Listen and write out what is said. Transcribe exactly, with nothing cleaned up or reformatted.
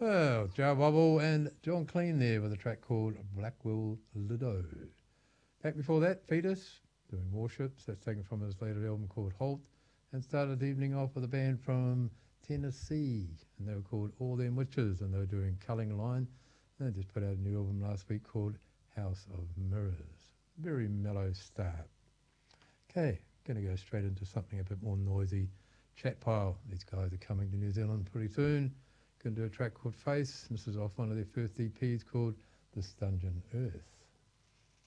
Well, Jar Bubble and John Clean there with a track called Blackwell Lido. Back before that, Fetus doing Warships. That's taken from his later album called Halt. And started the evening off with a band from Tennessee. And they were called All Them Witches. And they were doing Culling Line. And they just put out a new album last week called House of Mirrors. Very mellow start. Okay, going to go straight into something a bit more noisy. Chat Pile. These guys are coming to New Zealand pretty soon. Going to do a track called Face. This is off one of their first E Ps called This Dungeon Earth.